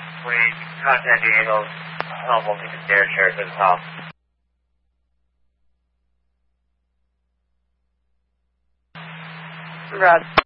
please contact the Eagles. We'll take the stairs share to the top. Roger.